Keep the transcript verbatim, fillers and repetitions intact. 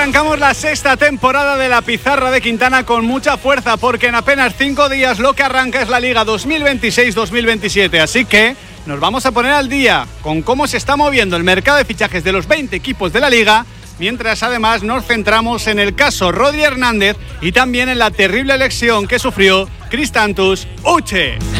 arrancamos la sexta temporada de la Pizarra de Quintana con mucha fuerza, porque en apenas cinco días lo que arranca es la Liga dos mil veintiséis dos mil veintisiete. Así que nos vamos a poner al día con cómo se está moviendo el mercado de fichajes de los veinte equipos de la Liga, mientras además nos centramos en el caso Rodri Hernández y también en la terrible lesión que sufrió Kristantus Uche.